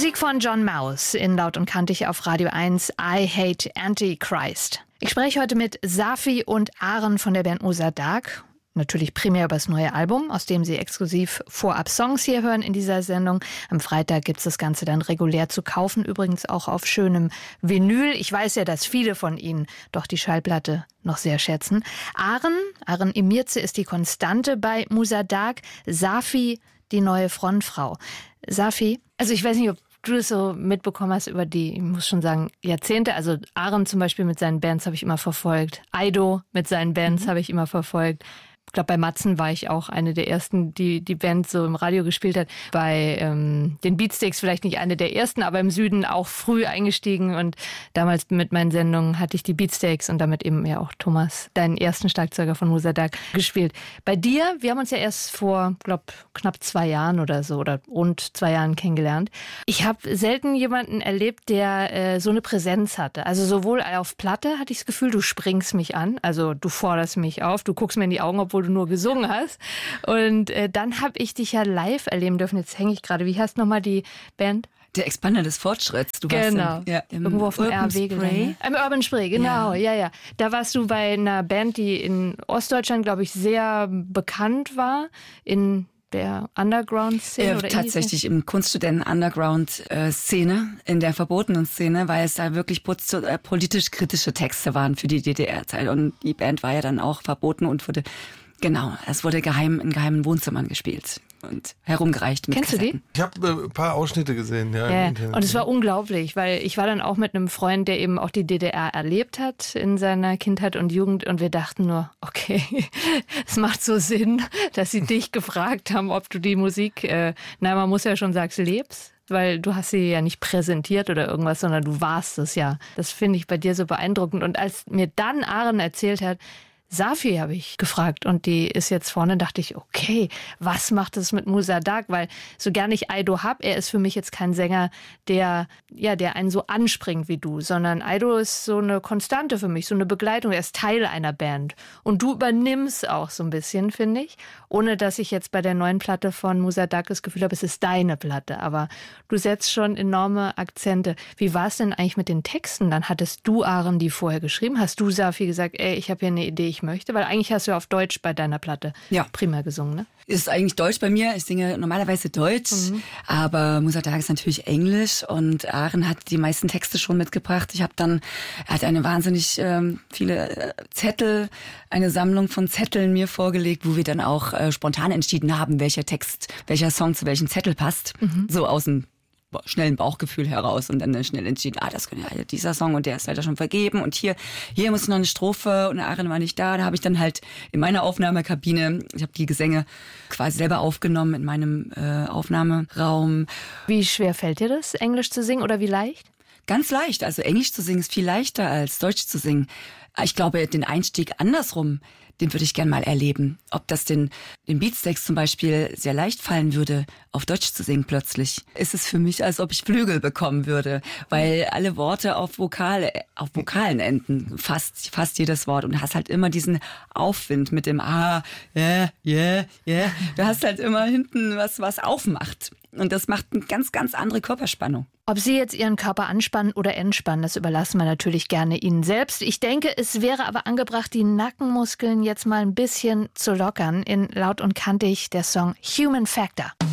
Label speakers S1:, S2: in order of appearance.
S1: Musik von John Maus in Laut und Kantig auf Radio 1, I Hate Antichrist. Ich spreche heute mit Safi und Aren von der Band Mozart. Natürlich primär über das neue Album, aus dem Sie exklusiv vorab Songs hier hören in dieser Sendung. Am Freitag gibt's das Ganze dann regulär zu kaufen, übrigens auch auf schönem Vinyl. Ich weiß ja, dass viele von Ihnen doch die Schallplatte noch sehr schätzen. Aren Emirze ist die Konstante bei Mozart, Safi die neue Frontfrau. Safi, also ich weiß nicht, ob du das so mitbekommen hast über die, ich muss schon sagen, Jahrzehnte. Also Aren zum Beispiel mit seinen Bands habe ich immer verfolgt. Aido mit seinen Bands habe ich immer verfolgt. Ich glaube, bei Matzen war ich auch eine der ersten, die Band so im Radio gespielt hat. Bei den Beatsteaks vielleicht nicht eine der ersten, aber im Süden auch früh eingestiegen. Und damals mit meinen Sendungen hatte ich die Beatsteaks und damit eben ja auch Thomas, deinen ersten Schlagzeuger von Mozart, gespielt. Bei dir, wir haben uns ja erst vor, glaube knapp 2 Jahren oder so oder rund 2 Jahren kennengelernt. Ich habe selten jemanden erlebt, der so eine Präsenz hatte. Also sowohl auf Platte hatte ich das Gefühl, du springst mich an, also du forderst mich auf, du guckst mir in die Augen, obwohl du nur gesungen hast. Und dann habe ich dich ja live erleben dürfen. Jetzt hänge ich gerade. Wie heißt nochmal die Band?
S2: Der Expander des Fortschritts. Du
S1: genau.
S2: warst im
S1: irgendwo auf dem RW. Im Urban Spray, genau. Ja. Da warst du bei einer Band, die in Ostdeutschland, glaube ich, sehr bekannt war. In der Underground-Szene? Oder
S2: tatsächlich im Kunststudenten-Underground-Szene, in der verbotenen Szene, weil es da wirklich politisch kritische Texte waren für die DDR-Zeit. Und die Band war ja dann auch verboten und wurde... Genau, es wurde in geheimen Wohnzimmern gespielt und herumgereicht mit
S1: Kennst
S2: Kassetten.
S1: du die?
S3: Ich habe ein paar Ausschnitte gesehen, ja. Im Internet.
S1: Und es war unglaublich, weil ich war dann auch mit einem Freund, der eben auch die DDR erlebt hat in seiner Kindheit und Jugend und wir dachten nur, okay, es macht so Sinn, dass sie dich gefragt haben, ob du die Musik, man muss ja schon sagen, lebst. Weil du hast sie ja nicht präsentiert oder irgendwas, sondern du warst es ja. Das finde ich bei dir so beeindruckend. Und als mir dann Aren erzählt hat, Safi habe ich gefragt und die ist jetzt vorne, dachte ich, okay, was macht es mit Mozart? Weil so gern ich Aido habe, er ist für mich jetzt kein Sänger, der einen so anspringt wie du, sondern Aido ist so eine Konstante für mich, so eine Begleitung, er ist Teil einer Band. Und du übernimmst auch so ein bisschen, finde ich, ohne dass ich jetzt bei der neuen Platte von Mozart das Gefühl habe, es ist deine Platte, aber du setzt schon enorme Akzente. Wie war es denn eigentlich mit den Texten? Dann hattest du, Aren, die vorher geschrieben, hast du, Safi, gesagt, ich habe hier eine Idee, ich möchte, weil eigentlich hast du ja auf Deutsch bei deiner Platte primär gesungen, ne?
S2: Ist eigentlich Deutsch bei mir. Ich singe normalerweise Deutsch, aber Mozart ist natürlich Englisch und Aren hat die meisten Texte schon mitgebracht. Er hat eine wahnsinnig viele Zettel, eine Sammlung von Zetteln mir vorgelegt, wo wir dann auch spontan entschieden haben, welcher Song zu welchem Zettel passt. So aus dem schnellen Bauchgefühl heraus und dann schnell entschieden, das könnte ja dieser Song und der ist leider schon vergeben und hier muss noch eine Strophe und Aren war nicht da. Da habe ich dann halt in meiner Aufnahmekabine, ich habe die Gesänge quasi selber aufgenommen in meinem Aufnahmeraum.
S1: Wie schwer fällt dir das, Englisch zu singen oder wie leicht?
S2: Ganz leicht, also Englisch zu singen ist viel leichter als Deutsch zu singen. Ich glaube, den Einstieg andersrum, den würde ich gern mal erleben. Ob das den Beatsteaks zum Beispiel sehr leicht fallen würde, auf Deutsch zu singen plötzlich, ist es für mich, als ob ich Flügel bekommen würde, weil alle Worte auf Vokalen enden, fast jedes Wort. Und du hast halt immer diesen Aufwind mit dem yeah. Du hast halt immer hinten was aufmacht. Und das macht eine ganz, ganz andere Körperspannung.
S1: Ob Sie jetzt Ihren Körper anspannen oder entspannen, das überlassen wir natürlich gerne Ihnen selbst. Ich denke, es wäre aber angebracht, die Nackenmuskeln jetzt mal ein bisschen zu lockern. In Laut und Kantig der Song Human Factor.